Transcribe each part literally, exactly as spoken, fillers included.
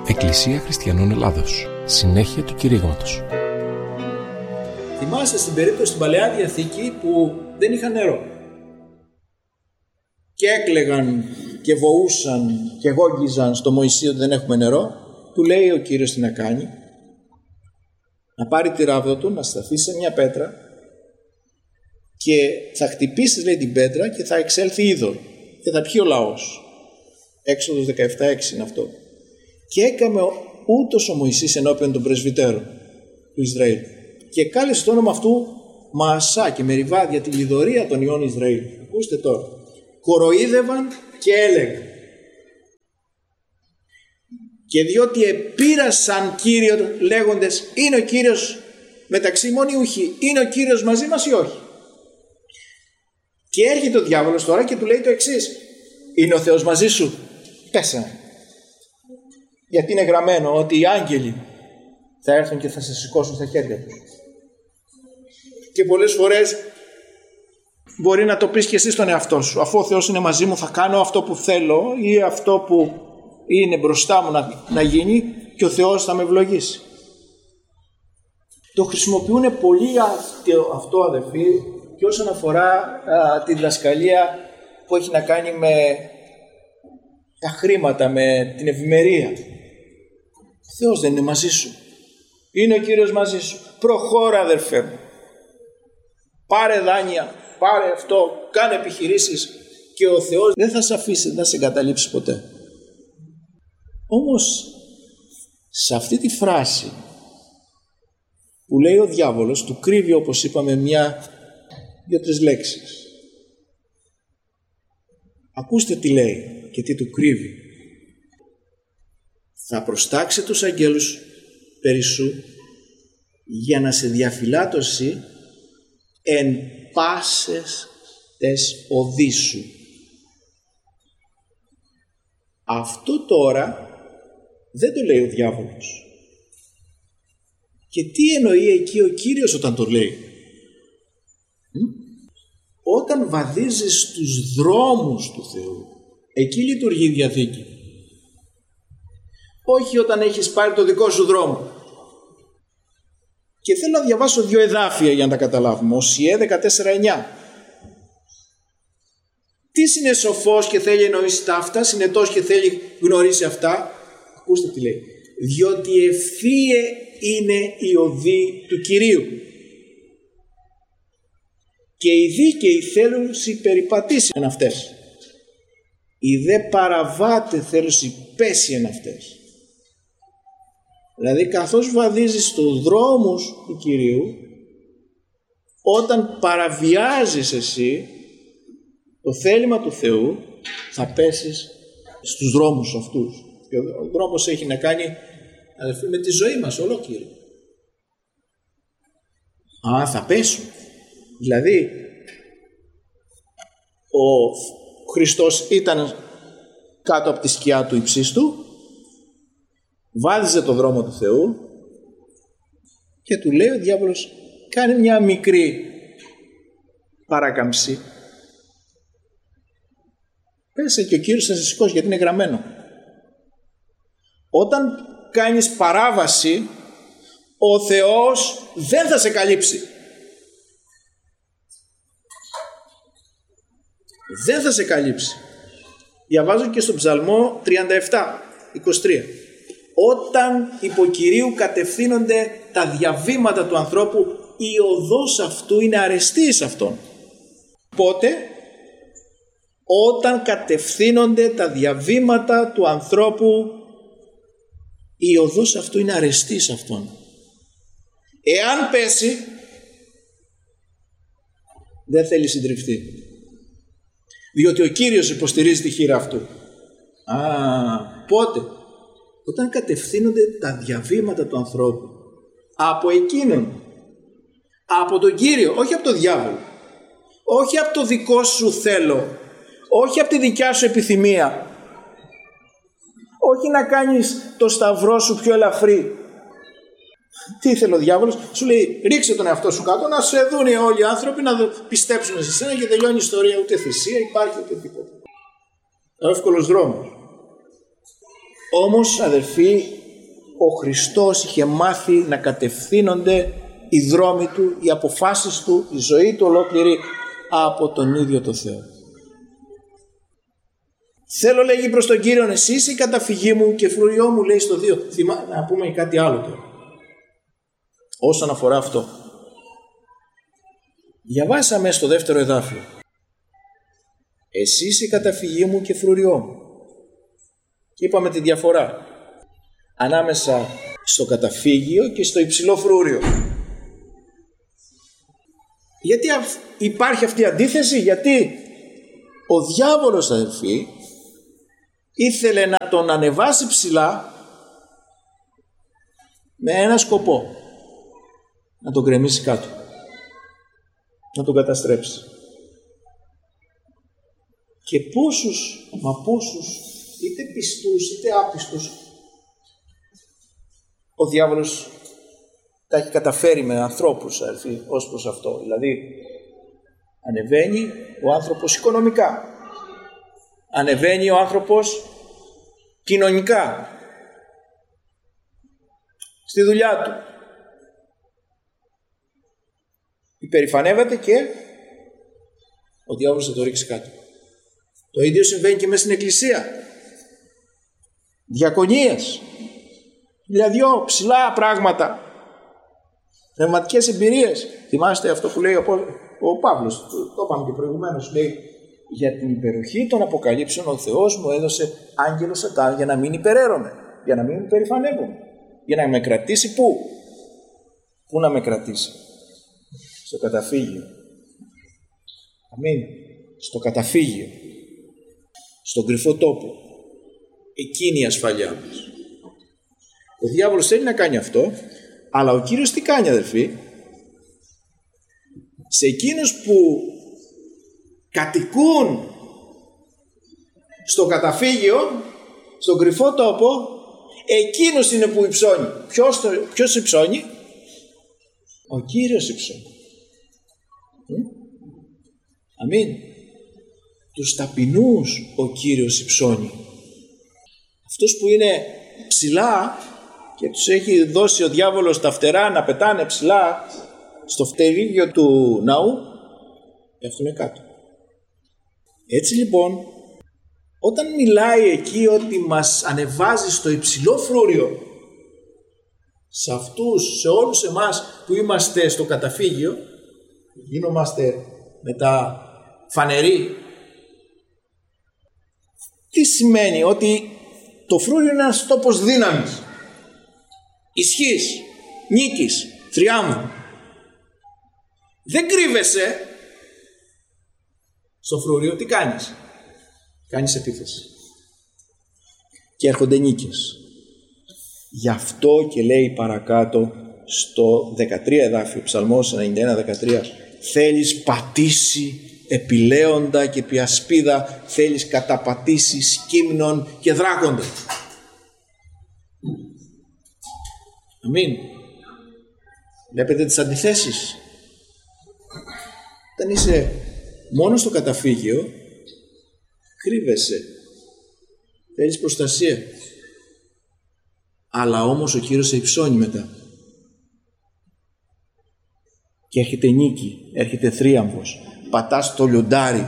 Εκκλησία Χριστιανών Ελλάδος. Συνέχεια του κηρύγματος. Θυμάστε στην περίπτωση στην Παλαιά Διαθήκη που δεν είχαν νερό και έκλαιγαν και βοούσαν και γόγγιζαν στο Μωυσή ότι δεν έχουμε νερό. Του λέει ο Κύριος τι να κάνει: να πάρει τη ράβδο του, να σταθεί σε μια πέτρα και θα χτυπήσει, λέει, την πέτρα και θα εξέλθει είδωρ και θα πιει ο λαός. Έξοδος δεκαεπτά έξι είναι αυτό. Και έκαμε ούτως ο Μωυσής ενώπιον των πρεσβυτέρων του Ισραήλ και κάλεσε το όνομα αυτού Μαασά και Μεριβά για τη λιδωρία των ιών Ισραήλ. Ακούστε τώρα. Κοροϊδεύαν και έλεγαν: και διότι επήρασαν Κύριο λέγοντες, είναι ο Κύριος μεταξύ ημών ή ουχή, είναι ο Κύριος μαζί μας ή όχι. Και έρχεται ο διάβολος τώρα και του λέει το εξής: είναι ο Θεός μαζί σου? Πέσανε. Γιατί είναι γραμμένο ότι οι άγγελοι θα έρθουν και θα σε σηκώσουν στα χέρια τους. Και πολλές φορές μπορεί να το πεις και εσύ στον εαυτό σου: αφού ο Θεός είναι μαζί μου, θα κάνω αυτό που θέλω ή αυτό που είναι μπροστά μου να, να γίνει και ο Θεός θα με ευλογήσει. Το χρησιμοποιούν πολύ αυτό, αδελφοί, και όσον αφορά α, τη διδασκαλία που έχει να κάνει με τα χρήματα, με την ευημερία. Ο Θεός δεν είναι μαζί σου? Είναι ο Κύριος μαζί σου? Προχώρα, αδερφέ μου. Πάρε δάνεια, πάρε αυτό, κάνε επιχειρήσεις και ο Θεός δεν θα σε αφήσει, δεν θα σε εγκαταλείψει ποτέ. Όμως σε αυτή τη φράση που λέει ο διάβολος, του κρύβει, όπως είπαμε, μια δύο-τρεις λέξεις. Ακούστε τι λέει και τι του κρύβει. Θα προστάξει τους αγγέλους περί σου για να σε διαφυλάτωσει εν πάσες τες οδείς σου. Αυτό τώρα δεν το λέει ο διάβολος. Και τι εννοεί εκεί ο Κύριος όταν το λέει? Όταν βαδίζεις στους δρόμους του Θεού, εκεί λειτουργεί η Διαθήκη. Όχι όταν έχεις πάρει το δικό σου δρόμο. Και θέλω να διαβάσω δύο εδάφια για να τα καταλάβουμε. Οσιέ δεκατέσσερα εννιά. Τι είναι σοφός και θέλει εννοήσει τα αυτά, συνετός και θέλει γνωρίσει αυτά? Ακούστε τι λέει. Διότι ευθύε είναι η οδή του Κυρίου και οι δίκαιοι θέλουν περιπατήσει εν αυτές. Οι δε παραβάτε θέλουν πέσει εν αυτές. Δηλαδή καθώς βαδίζεις στους δρόμους του Κυρίου, όταν παραβιάζεις εσύ το θέλημα του Θεού, θα πέσεις στους δρόμους αυτούς. Και ο δρόμος έχει να κάνει, αδελφοί, με τη ζωή μας ολόκληρη. Α, θα πέσουν. Δηλαδή ο Χριστός ήταν κάτω από τη σκιά του υψίστου, βάδιζε το δρόμο του Θεού και του λέει ο διάβολος: κάνει μια μικρή παράκαμψη, πέσε και ο Κύριος θα σε σηκώσει, γιατί είναι γραμμένο. Όταν κάνεις παράβαση, ο Θεός δεν θα σε καλύψει. Δεν θα σε καλύψει. Διαβάζω και στο Ψαλμό τριάντα επτά είκοσι τρία. Όταν υπό Κυρίου κατευθύνονται τα διαβήματα του ανθρώπου, η οδός αυτού είναι αρεστή εις αυτόν. Πότε? Όταν κατευθύνονται τα διαβήματα του ανθρώπου, η οδός αυτού είναι αρεστή εις αυτόν. Εάν πέσει, δεν θέλει συντριφτεί. Διότι ο Κύριος υποστηρίζει τη χείρα αυτού. Α, πότε? Όταν κατευθύνονται τα διαβήματα του ανθρώπου από εκείνον, από τον Κύριο, όχι από τον διάβολο, όχι από το δικό σου θέλω, όχι από τη δικιά σου επιθυμία, όχι να κάνεις το σταυρό σου πιο ελαφρύ. Τι ήθελε ο διάβολος? Σου λέει: ρίξε τον εαυτό σου κάτω, να σε δουν όλοι οι άνθρωποι, να πιστέψουν σε σένα και τελειώνει η ιστορία. Ούτε θυσία υπάρχει, ούτε τίποτα. Ο εύκολος δρόμος. Όμως αδερφοί, ο Χριστός είχε μάθει να κατευθύνονται οι δρόμοι του, οι αποφάσεις του, η ζωή του ολόκληρη από τον ίδιο το Θεό. Θέλω, λέγει προς τον Κύριον, εσύ είσαι η καταφυγή μου και φρουριό μου, λέει στο δύο. Θυμά, να πούμε κάτι άλλο τώρα όσον αφορά αυτό. Διαβάσαμε στο δεύτερο εδάφιο. Εσύ είσαι η καταφυγή μου και φρουριό μου. Και είπαμε τη διαφορά ανάμεσα στο καταφύγιο και στο υψηλό φρούριο. Γιατί υπάρχει αυτή η αντίθεση? Γιατί ο διάβολος, αδελφοί, ήθελε να τον ανεβάσει ψηλά με ένα σκοπό, να τον γκρεμίσει κάτω, να τον καταστρέψει. Και πόσους, μα πόσους, είτε πιστούς είτε άπιστους, ο διάβολος τα έχει καταφέρει με ανθρώπους, αδελφοί, ως προς αυτό. Δηλαδή ανεβαίνει ο άνθρωπος οικονομικά, ανεβαίνει ο άνθρωπος κοινωνικά, στη δουλειά του, υπερηφανεύεται και ο διάβολος θα το ρίξει κάτω. Το ίδιο συμβαίνει και μέσα στην εκκλησία. Διακονίες, δηλαδή ψηλά πράγματα, πνευματικές εμπειρίες. Θυμάστε αυτό που λέει ο, ο Παύλος, το, το είπαμε και προηγουμένως, λέει για την υπεροχή των αποκαλύψεων ο Θεός μου έδωσε άγγελο Σατάν για να μην υπεραίρομαι, για να μην υπερηφανεύομαι, για να με κρατήσει πού, πού να με κρατήσει? Στο καταφύγιο. Αμήν. Στο καταφύγιο, στον κρυφό τόπο. Εκείνη η ασφαλειά μας. Ο διάβολος θέλει να κάνει αυτό, αλλά ο Κύριος τι κάνει, αδελφοί? Σε εκείνους που κατοικούν στο καταφύγιο, στον κρυφό τόπο, εκείνος είναι που υψώνει. Ποιος, το, ποιος υψώνει? Ο Κύριος υψώνει. Αμήν. Τους ταπεινούς ο Κύριος υψώνει. Αυτούς που είναι ψηλά και τους έχει δώσει ο διάβολος τα φτερά να πετάνε ψηλά στο φτερίγιο του ναού, πέφτουνε κάτω. Έτσι λοιπόν, όταν μιλάει εκεί ότι μας ανεβάζει στο υψηλό φρούριο, σε αυτούς, σε όλους εμάς που είμαστε στο καταφύγιο, γίνομαστε μετά φανεροί, τι σημαίνει? Ότι το φρούριο είναι ένας τόπος δύναμης, ισχύς, νίκης, θριάμβου. Δεν κρύβεσαι στο φρούριο. Τι κάνεις? Κάνεις επίθεση και έρχονται νίκες. Γι' αυτό και λέει παρακάτω στο δεκατρία εδάφιο, Ψαλμός ενενήντα ένα δεκατρία, θέλεις πατήσει επιλέοντα και πιασπίδα, θέλεις καταπατήσει σκύμνων και δράκοντα. Αμήν. Βλέπετε τις αντιθέσεις? Όταν είσαι μόνο στο καταφύγιο, κρύβεσαι, θέλεις προστασία, αλλά όμως ο Κύριος σε υψώνει μετά και έρχεται νίκη, έρχεται θρίαμβος. Πατάς το λιοντάρι,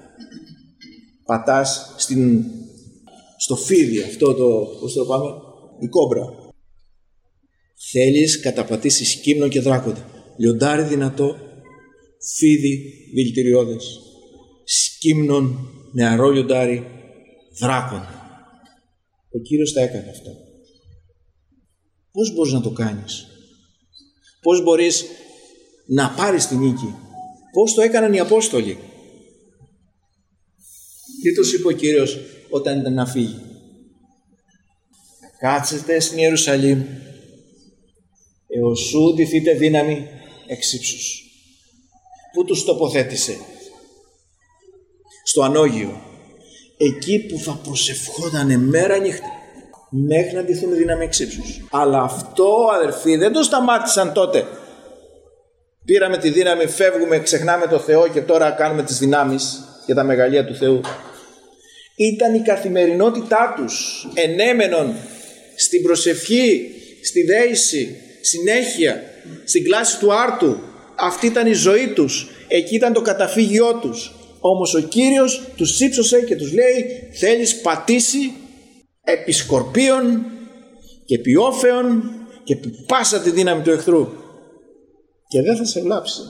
πατάς στην, στο φίδι αυτό το, πώς το πάμε, η κόμπρα. Θέλεις καταπατήσεις κείμνο και δράκοντα. Λιοντάρι δυνατό, φίδι δηλητηριώδες, σκύμνον νεαρό λιοντάρι, δράκοντα. Ο Κύριος τα έκανε αυτά. Πώς μπορείς να το κάνεις? Πώς μπορείς να πάρεις τη νίκη? Πώς το έκαναν οι Απόστολοι? Τι τους είπε ο Κύριος όταν ήταν να φύγει? Κάτσετε στην Ιερουσαλήμ έως σου ντυθείτε δύναμη εξ ύψους. Πού τους τοποθέτησε? Στο ανώγειο, εκεί που θα προσευχότανε μέρα νύχτα μέχρι να ντυθούν δύναμη εξ ύψους. Αλλά αυτό, αδερφοί, δεν το σταμάτησαν τότε. Πήραμε τη δύναμη, φεύγουμε, ξεχνάμε το Θεό και τώρα κάνουμε τις δυνάμεις για τα μεγαλεία του Θεού. Ήταν η καθημερινότητά τους, ενέμενον στην προσευχή, στη δέηση, συνέχεια, στην κλάση του άρτου. Αυτή ήταν η ζωή τους, εκεί ήταν το καταφύγιό τους. Όμως ο Κύριος τους ύψωσε και τους λέει, θέλεις πατήσει επί σκορπίων και επί όφεων και επί πάσα τη δύναμη του εχθρού και δεν θα σε βλάψει.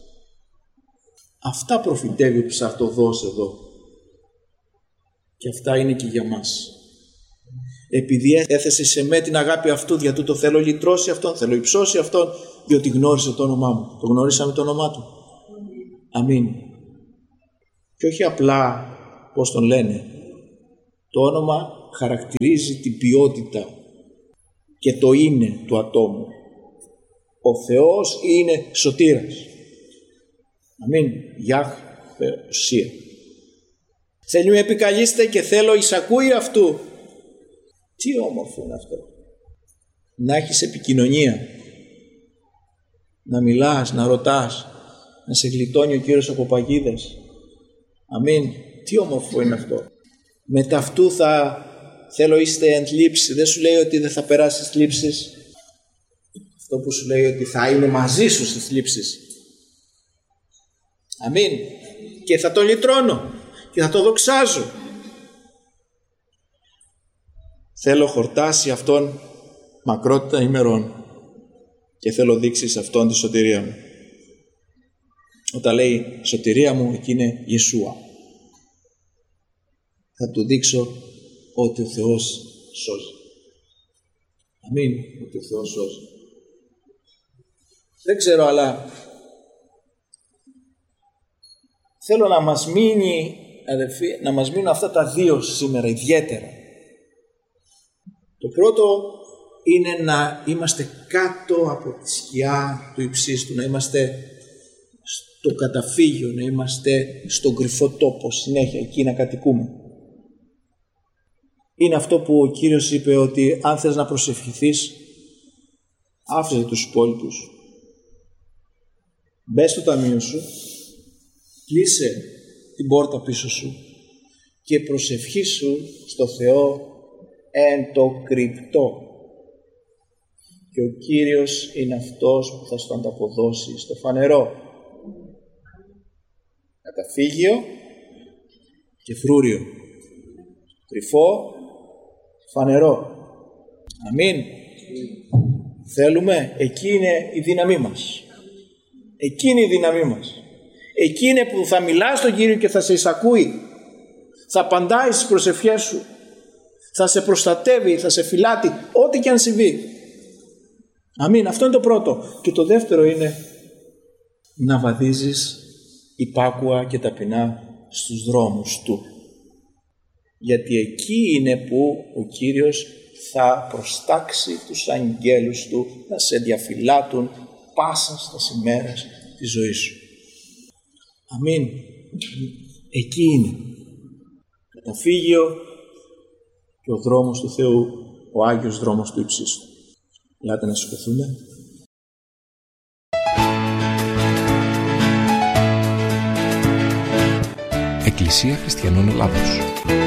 Αυτά προφητεύει ο ψαρτοδός εδώ. Και αυτά είναι και για μας. Επειδή έθεσε σε με την αγάπη αυτού, για τούτο θέλω λυτρώσει αυτόν, θέλω υψώσει αυτόν, διότι γνώρισε το όνομά μου. Το γνωρίσαμε το όνομά του. Αμήν. Και όχι απλά πώς τον λένε. Το όνομα χαρακτηρίζει την ποιότητα και το είναι του ατόμου. Ο Θεός είναι σωτήρας. Αμήν. Γιάχβε ουσία. Θέλει με επικαλείστε και θέλω εισακούει αυτού. Τι όμορφο είναι αυτό. Να έχεις επικοινωνία. Να μιλάς, να ρωτάς. Να σε γλιτώνει ο Κύριος από παγίδες. Αμήν. Τι όμορφο είναι αυτό. Μετά αυτού θα θέλω είστε εν θλίψη. Δεν σου λέει ότι δεν θα περάσεις θλίψεις. Αυτό που σου λέει ότι θα είναι μαζί σου στις θλίψεις. Αμήν. Και θα τον λυτρώνω. Και θα το δοξάζω. Θέλω χορτάσει αυτόν μακρότητα ημερών και θέλω δείξει σε αυτόν τη σωτηρία μου. Όταν λέει σωτηρία μου, εκεί είναι Ιησούα. Θα του δείξω ότι ο Θεός σώζει. Αμήν, ότι ο Θεός σώζει. Δεν ξέρω, αλλά θέλω να μας μείνει, αδελφοί, να μας μείνουν αυτά τα δύο σήμερα ιδιαίτερα. Το πρώτο είναι να είμαστε κάτω από τη σκιά του υψίστου, να είμαστε στο καταφύγιο, να είμαστε στον κρυφό τόπο συνέχεια, εκεί να κατοικούμε. Είναι αυτό που ο Κύριος είπε ότι αν θες να προσευχηθείς, άφησε τους υπόλοιπους. Μπες στο ταμείο σου, κλείσε την πόρτα πίσω σου και προσευχήσου στο Θεό εν το κρυπτό. Και ο Κύριος είναι αυτός που θα σου ανταποδώσει στο φανερό. Καταφύγιο και φρούριο. Κρυφό, φανερό. Αμήν. Θέλουμε, εκεί είναι η δύναμή μας. Εκεί είναι η δύναμή μας. Εκεί είναι που θα μιλάς στον Κύριο και θα σε εισακούει. Θα απαντάει στις προσευχές σου. Θα σε προστατεύει, θα σε φυλάτει, ό,τι και αν συμβεί. Αμήν. Αυτό είναι το πρώτο. Και το δεύτερο είναι να βαδίζεις υπάκουα και ταπεινά στους δρόμους Του. Γιατί εκεί είναι που ο Κύριος θα προστάξει τους αγγέλους Του να σε διαφυλάτουν πάσα στα ημέρας της ζωής σου. Αμήν. Εκεί είναι. Καταφύγιο και ο δρόμος του Θεού, ο Άγιος δρόμος του Υψίστου. Ελάτε να σηκωθούμε. Εκκλησία Χριστιανών Ελλάδος.